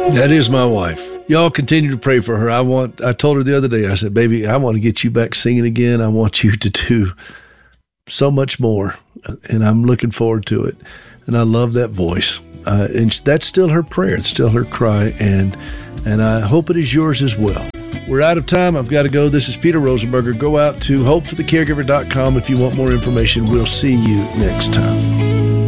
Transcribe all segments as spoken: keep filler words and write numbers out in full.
That is my wife. Y'all continue to pray for her. I want. I told her the other day, I said, baby, I want to get you back singing again. I want you to do so much more. And I'm looking forward to it. And I love that voice. Uh, and that's still her prayer. It's still her cry. And, and I hope it is yours as well. We're out of time. I've got to go. This is Peter Rosenberger. Go out to hope for the caregiver dot com if you want more information. We'll see you next time.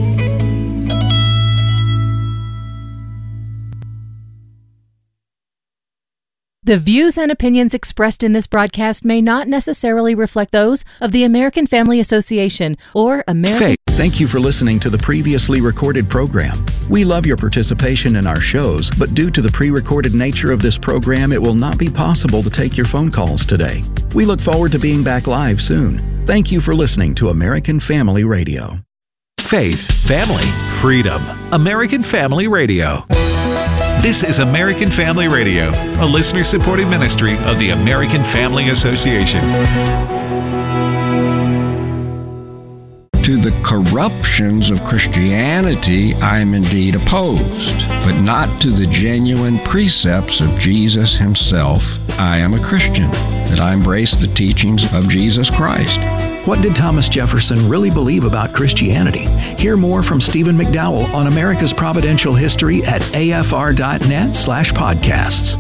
The views and opinions expressed in this broadcast may not necessarily reflect those of the American Family Association or American... Faith. Thank you for listening to the previously recorded program. We love your participation in our shows, but due to the pre-recorded nature of this program, it will not be possible to take your phone calls today. We look forward to being back live soon. Thank you for listening to American Family Radio. Faith, family, freedom. American Family Radio. This is American Family Radio, a listener-supported ministry of the American Family Association. To the corruptions of Christianity, I am indeed opposed, but not to the genuine precepts of Jesus himself. I am a Christian, that I embrace the teachings of Jesus Christ. What did Thomas Jefferson really believe about Christianity? Hear more from Stephen McDowell on America's Providential History at A F R dot net slash podcasts.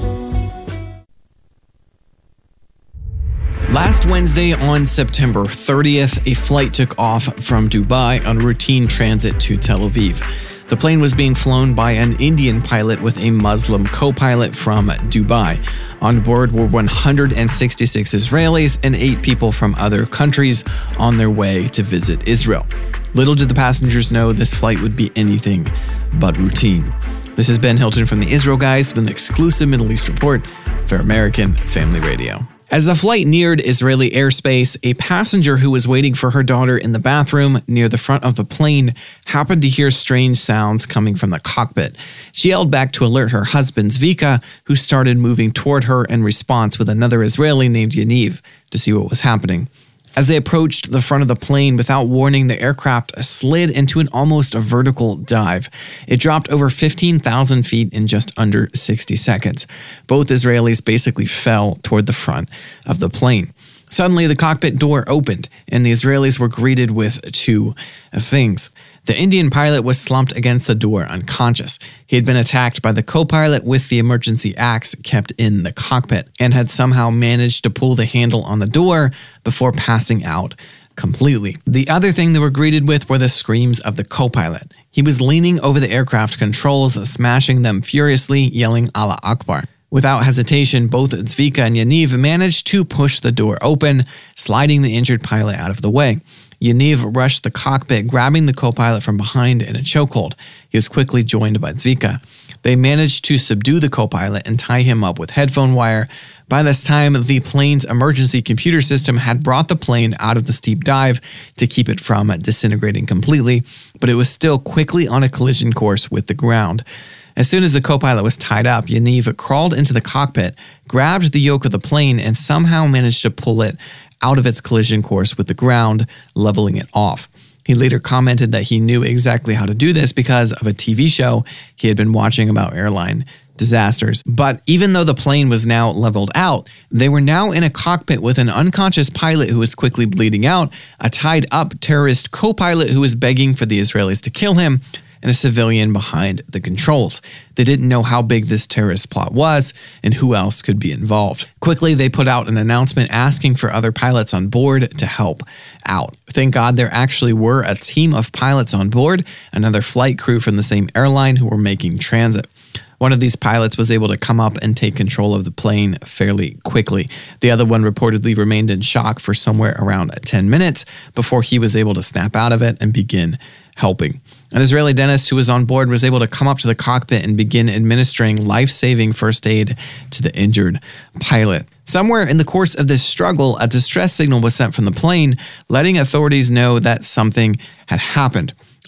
Last Wednesday on September thirtieth, a flight took off from Dubai on routine transit to Tel Aviv. The plane was being flown by an Indian pilot with a Muslim co-pilot from Dubai. On board were one hundred sixty-six Israelis and eight people from other countries on their way to visit Israel. Little did the passengers know this flight would be anything but routine. This is Ben Hilton from the Israel Guys with an exclusive Middle East report for American Family Radio. As the flight neared Israeli airspace, a passenger who was waiting for her daughter in the bathroom near the front of the plane happened to hear strange sounds coming from the cockpit. She yelled back to alert her husband, Zvika, who started moving toward her in response with another Israeli named Yaniv to see what was happening. As they approached the front of the plane, without warning, the aircraft slid into an almost a vertical dive. It dropped over fifteen thousand feet in just under sixty seconds. Both Israelis basically fell toward the front of the plane. Suddenly, the cockpit door opened, and the Israelis were greeted with two things. The Indian pilot was slumped against the door, unconscious. He had been attacked by the co-pilot with the emergency axe kept in the cockpit and had somehow managed to pull the handle on the door before passing out completely. The other thing they were greeted with were the screams of the co-pilot. He was leaning over the aircraft controls, smashing them furiously, yelling Allah Akbar. Without hesitation, both Zvika and Yaniv managed to push the door open, sliding the injured pilot out of the way. Yaniv rushed the cockpit, grabbing the co-pilot from behind in a chokehold. He was quickly joined by Zvika. They managed to subdue the co-pilot and tie him up with headphone wire. By this time, the plane's emergency computer system had brought the plane out of the steep dive to keep it from disintegrating completely, but it was still quickly on a collision course with the ground. As soon as the co-pilot was tied up, Yaniv crawled into the cockpit, grabbed the yoke of the plane, and somehow managed to pull it out of its collision course with the ground, leveling it off. He later commented that he knew exactly how to do this because of a T V show he had been watching about airline disasters. But even though the plane was now leveled out, they were now in a cockpit with an unconscious pilot who was quickly bleeding out, a tied up terrorist co-pilot who was begging for the Israelis to kill him, and a civilian behind the controls. They didn't know how big this terrorist plot was and who else could be involved. Quickly, they put out an announcement asking for other pilots on board to help out. Thank God there actually were a team of pilots on board, another flight crew from the same airline who were making transit. One of these pilots was able to come up and take control of the plane fairly quickly. The other one reportedly remained in shock for somewhere around ten minutes before he was able to snap out of it and begin helping. An Israeli dentist who was on board was able to come up to the cockpit and begin administering life-saving first aid to the injured pilot. Somewhere in the course of this struggle, a distress signal was sent from the plane, letting authorities know that something had happened.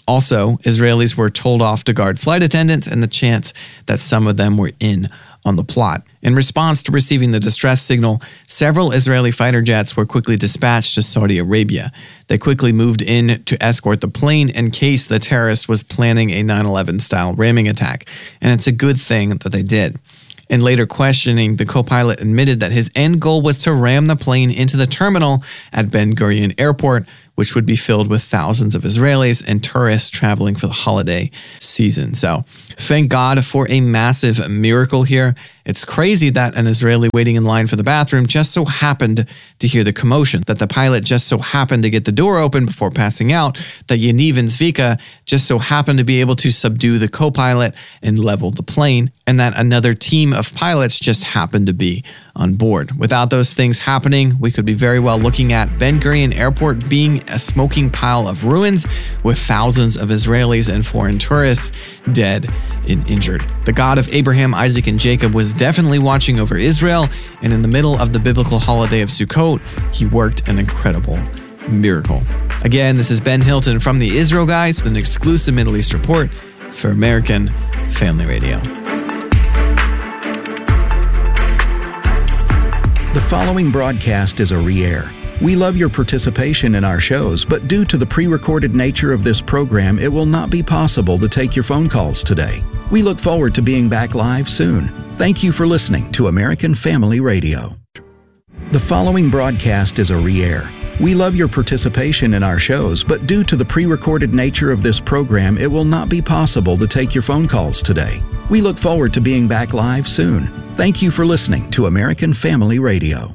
Also, Israelis were told off to guard flight attendants and the chance that some of them were in on the plot. In response to receiving the distress signal, several Israeli fighter jets were quickly dispatched to Saudi Arabia. They quickly moved in to escort the plane in case the terrorist was planning a nine eleven-style ramming attack, and it's a good thing that they did. In later questioning, the co-pilot admitted that his end goal was to ram the plane into the terminal at Ben Gurion Airport, which would be filled with thousands of Israelis and tourists traveling for the holiday season. So thank God for a massive miracle here. It's crazy that an Israeli waiting in line for the bathroom just so happened to hear the commotion, that the pilot just so happened to get the door open before passing out, that Yaniv and Zvika just so happened to be able to subdue the co-pilot and level the plane, and that another team of pilots just happened to be on board. Without those things happening, we could be very well looking at Ben Gurion Airport being a smoking pile of ruins with thousands of Israelis and foreign tourists dead and injured. The God of Abraham, Isaac, and Jacob was definitely watching over Israel, and in the middle of the biblical holiday of Sukkot, he worked an incredible miracle. Again, this is Ben Hilton from the Israel Guys with an exclusive Middle East report for American Family Radio. The following broadcast is a re-air. We love your participation in our shows, but due to the pre-recorded nature of this program, it will not be possible to take your phone calls today. We look forward to being back live soon. Thank you for listening to American Family Radio. The following broadcast is a re-air. We love your participation in our shows, but due to the pre-recorded nature of this program, it will not be possible to take your phone calls today. We look forward to being back live soon. Thank you for listening to American Family Radio.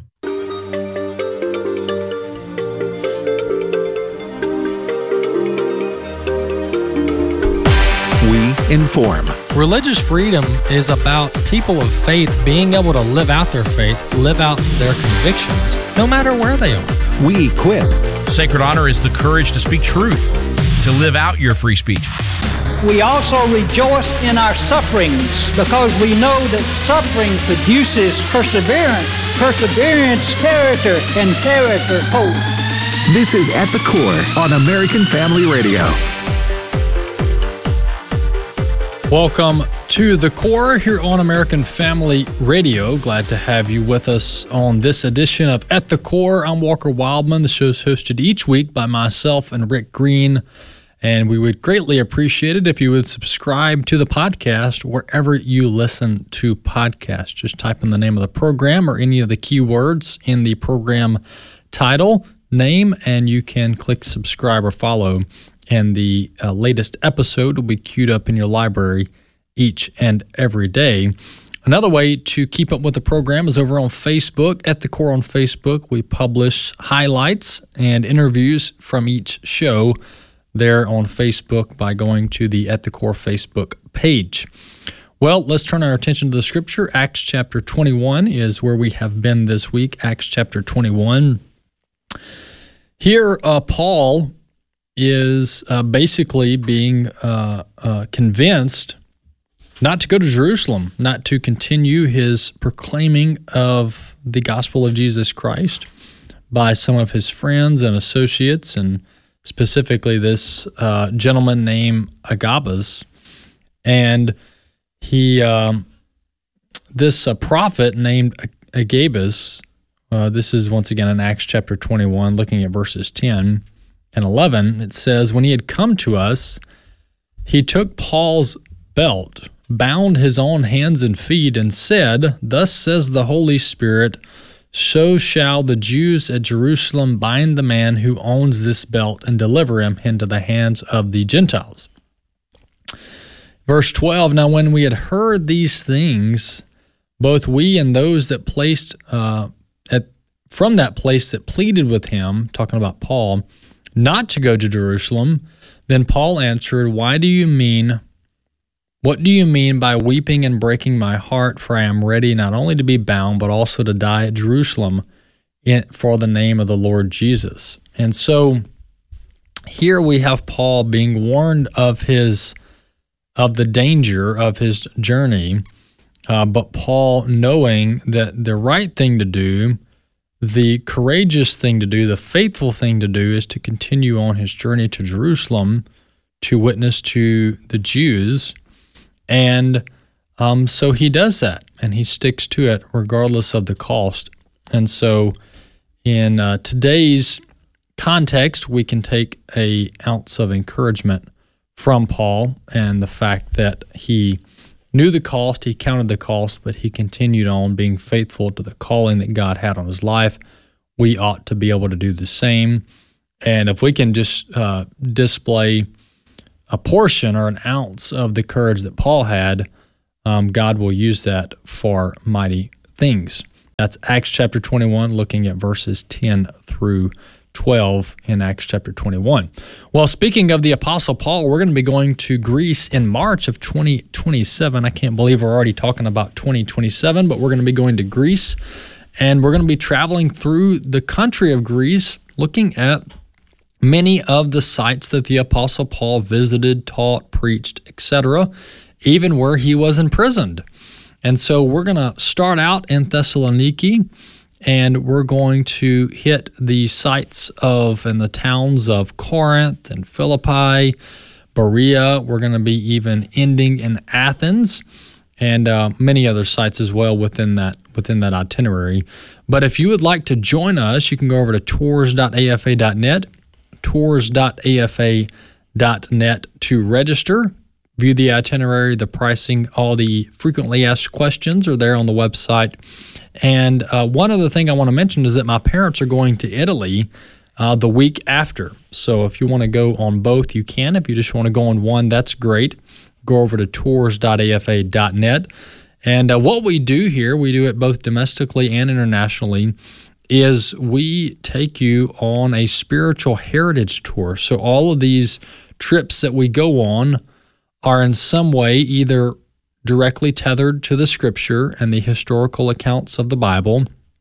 We inform. Religious freedom is about people of faith being able to live out their faith, live out their convictions, no matter where they are. We equip. Sacred honor is the courage to speak truth, to live out your free speech. We also rejoice in our sufferings because we know that suffering produces perseverance, perseverance, character, and character, hope. This is At the Core on American Family Radio. Welcome to The Core here on American Family Radio. Glad to have you with us on this edition of At the Core. I'm Walker Wildman. The show is hosted each week by myself and Rick Green, and we would greatly appreciate it if you would subscribe to the podcast wherever you listen to podcasts. Just type in the name of the program or any of the keywords in the program title, name, and you can click subscribe or follow. And the uh, latest episode will be queued up in your library each and every day. Another way to keep up with the program is over on Facebook. At the Core on Facebook, we publish highlights and interviews from each show there on Facebook by going to the At the Core Facebook page. Well, let's turn our attention to the scripture. Acts chapter twenty-one is where we have been this week. Acts chapter twenty-one. Here, uh, Paul is uh, basically being uh, uh, convinced not to go to Jerusalem, not to continue his proclaiming of the gospel of Jesus Christ by some of his friends and associates, and specifically this uh, gentleman named Agabus. And he, um, this uh, prophet named Agabus, uh, this is once again in Acts chapter twenty-one, looking at verses ten and eleven, it says, when he had come to us, he took Paul's belt, bound his own hands and feet, and said, thus says the Holy Spirit, so shall the Jews at Jerusalem bind the man who owns this belt and deliver him into the hands of the Gentiles. Verse twelve, now when we had heard these things, both we and those that placed uh, at from that place that pleaded with him, talking about Paul, not to go to Jerusalem, then Paul answered, why do you mean, what do you mean by weeping and breaking my heart? For I am ready not only to be bound, but also to die at Jerusalem in, for the name of the Lord Jesus. And so here we have Paul being warned of his, of the danger of his journey, uh, but Paul knowing that the right thing to do, the courageous thing to do, the faithful thing to do is to continue on his journey to Jerusalem to witness to the Jews. And um, so he does that, and he sticks to it regardless of the cost. And so in uh, today's context, we can take a ounce of encouragement from Paul and the fact that he knew the cost, he counted the cost, but he continued on being faithful to the calling that God had on his life. We ought to be able to do the same. And if we can just uh, display a portion or an ounce of the courage that Paul had, um, God will use that for mighty things. That's Acts chapter twenty-one, looking at verses ten through twelve in Acts chapter twenty-one. Well, speaking of the Apostle Paul, we're going to be going to Greece in March of twenty twenty-seven. I can't believe we're already talking about twenty twenty-seven, but we're going to be going to Greece, and we're going to be traveling through the country of Greece, looking at many of the sites that the Apostle Paul visited, taught, preached, et cetera, even where he was imprisoned. And so we're going to start out in Thessaloniki, and we're going to hit the sites of and the towns of Corinth and Philippi, Berea. We're going to be even ending in Athens, and uh, many other sites as well within that within that itinerary. But if you would like to join us, you can go over to tours dot a f a dot net, tours dot a f a dot net to register. View the itinerary, the pricing, all the frequently asked questions are there on the website. And uh, one other thing I want to mention is that my parents are going to Italy uh, the week after. So if you want to go on both, you can. If you just want to go on one, that's great. Go over to tours dot a f a dot net. And uh, what we do here, we do it both domestically and internationally, is we take you on a spiritual heritage tour. So all of these trips that we go on are in some way either directly tethered to the Scripture and the historical accounts of the Bible,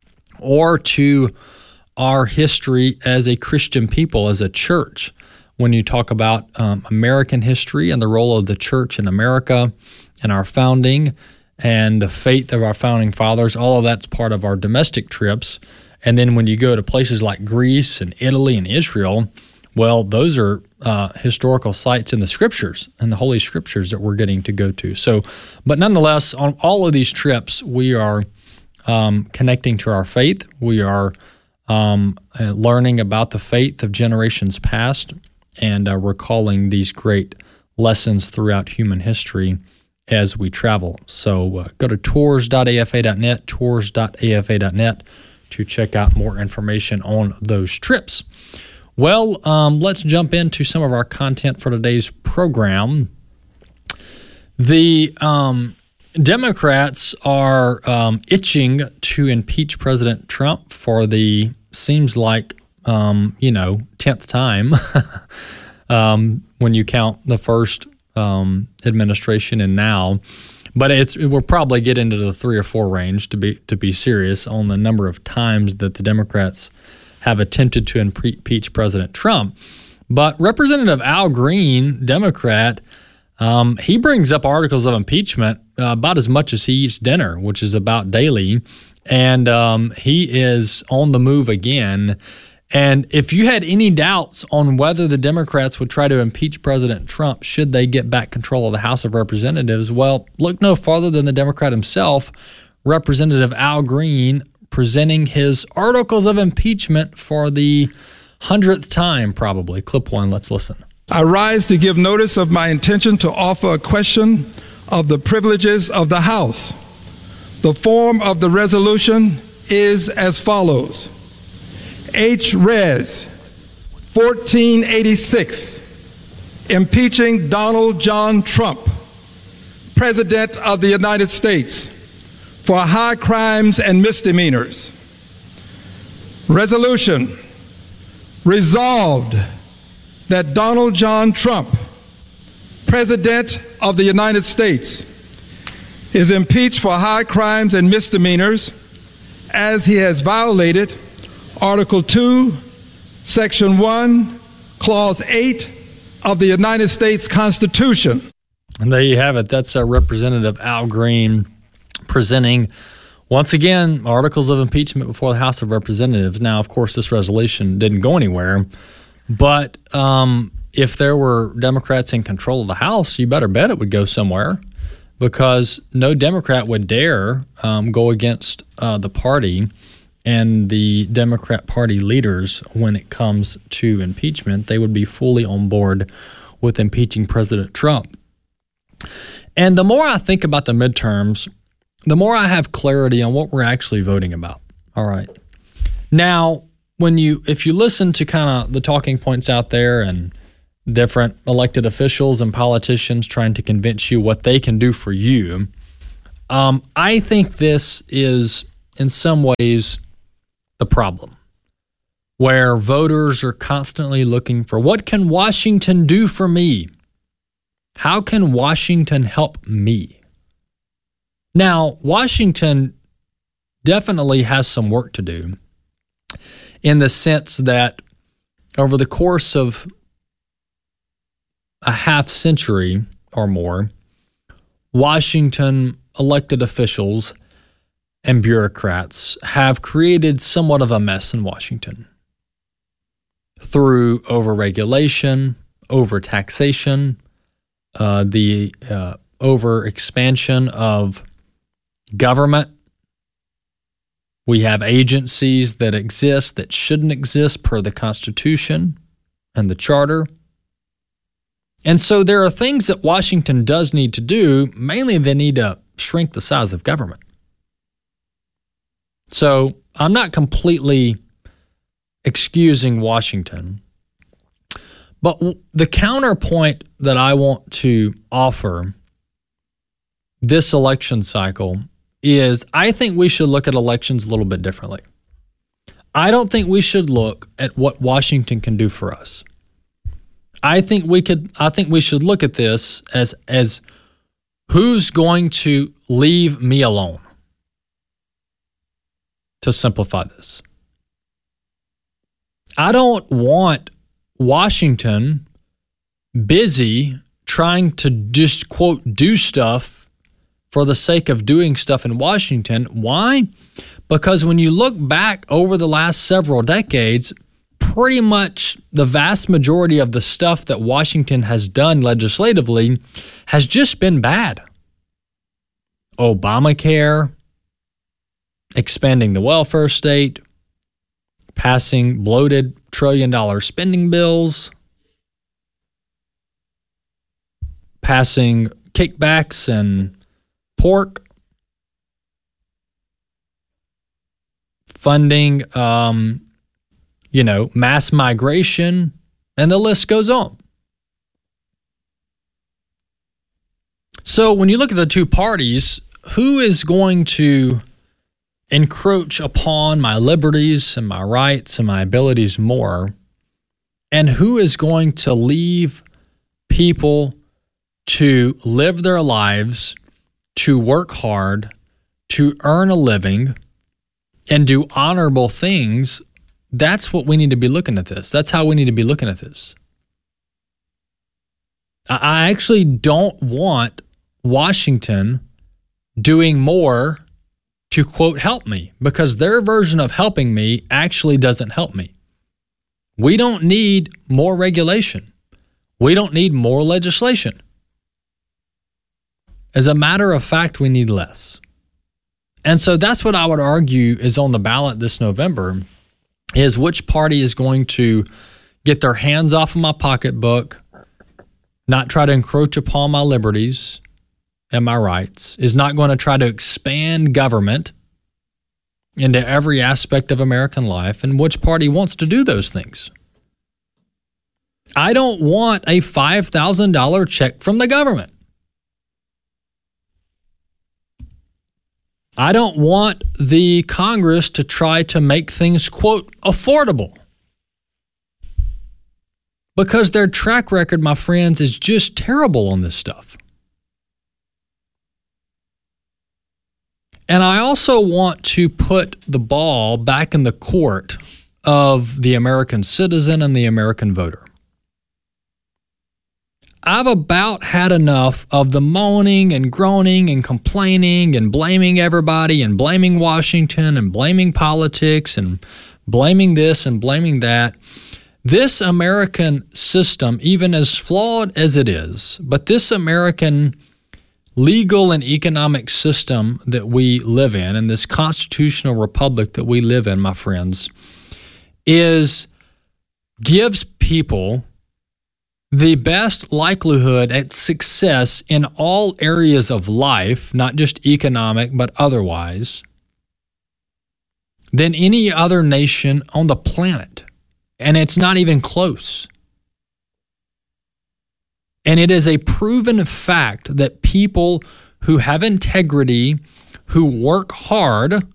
or to our history as a Christian people, as a church. When you talk about um, American history and the role of the church in America and our founding and the faith of our founding fathers, all of that's part of our domestic trips. And then when you go to places like Greece and Italy and Israel, well, those are uh, historical sites in the Scriptures and the Holy Scriptures that we're getting to go to. So, but nonetheless, on all of these trips, we are um, connecting to our faith. We are um, uh, learning about the faith of generations past and uh, recalling these great lessons throughout human history as we travel. So uh, go to tours dot a f a dot net, tours dot a f a dot net to check out more information on those trips. Well, um, let's jump into some of our content for today's program. The um, Democrats are um, itching to impeach President Trump for the, seems like, um, you know, tenth time um, when you count the first um, administration and now. But it's we'll probably get into the three or four range to be to be serious on the number of times that the Democrats have attempted to impeach President Trump. But Representative Al Green, Democrat, um, he brings up articles of impeachment uh, about as much as he eats dinner, which is about daily. And um, he is on the move again. And if you had any doubts on whether the Democrats would try to impeach President Trump should they get back control of the House of Representatives, well, look no farther than the Democrat himself, Representative Al Green, presenting his articles of impeachment for the hundredth time, probably. Clip one, let's listen. I rise to give notice of my intention to offer a question of the privileges of the House. The form of the resolution is as follows. H. Res. fourteen eighty-six, impeaching Donald John Trump, President of the United States, for high crimes and misdemeanors. Resolution. Resolved that Donald John Trump, President of the United States, is impeached for high crimes and misdemeanors as he has violated Article two, Section one, Clause eight of the United States Constitution. And there you have it. That's uh, Representative Al Green presenting, once again, articles of impeachment before the House of Representatives. Now, of course, this resolution didn't go anywhere, but um, if there were Democrats in control of the House, you better bet it would go somewhere, because no Democrat would dare um, go against uh, the party and the Democrat Party leaders when it comes to impeachment. They would be fully on board with impeaching President Trump. And the more I think about the midterms, the more I have clarity on what we're actually voting about. All right. Now, when you if you listen to kind of the talking points out there and different elected officials and politicians trying to convince you what they can do for you, um, I think this is in some ways the problem, where voters are constantly looking for, what can Washington do for me? How can Washington help me? Now, Washington definitely has some work to do, in the sense that over the course of a half century or more, Washington elected officials and bureaucrats have created somewhat of a mess in Washington through overregulation, overtaxation, uh, the uh, overexpansion of government. We have agencies that exist that shouldn't exist per the Constitution and the Charter. And so there are things that Washington does need to do. Mainly, they need to shrink the size of government. So I'm not completely excusing Washington, but the counterpoint that I want to offer this election cycle is I think we should look at elections a little bit differently. I don't think we should look at what Washington can do for us. I think we could I think we should look at this as as who's going to leave me alone, to simplify this. I don't want Washington busy trying to just, quote, do stuff for the sake of doing stuff in Washington. Why? Because when you look back over the last several decades, pretty much the vast majority of the stuff that Washington has done legislatively has just been bad. Obamacare, expanding the welfare state, passing bloated trillion dollar spending bills, passing kickbacks and pork, funding, um, you know, mass migration, and the list goes on. So when you look at the two parties, who is going to encroach upon my liberties and my rights and my abilities more, and who is going to leave people to live their lives, to work hard, to earn a living, and do honorable things? That's what we need to be looking at this. That's how we need to be looking at this. I actually don't want Washington doing more to, quote, help me, because their version of helping me actually doesn't help me. We don't need more regulation. We don't need more legislation. As a matter of fact, we need less. And so that's what I would argue is on the ballot this November, is which party is going to get their hands off of my pocketbook, not try to encroach upon my liberties and my rights, is not going to try to expand government into every aspect of American life, and which party wants to do those things. I don't want a five thousand dollars check from the government. I don't want the Congress to try to make things, quote, affordable. Because their track record, my friends, is just terrible on this stuff. And I also want to put the ball back in the court of the American citizen and the American voter. I've about had enough of the moaning and groaning and complaining and blaming everybody and blaming Washington and blaming politics and blaming this and blaming that. this American system, even as flawed as it is, but this American legal and economic system that we live in, and this constitutional republic that we live in, my friends, is gives people the best likelihood at success in all areas of life, not just economic, but otherwise, than any other nation on the planet. And it's not even close. And it is a proven fact that people who have integrity, who work hard,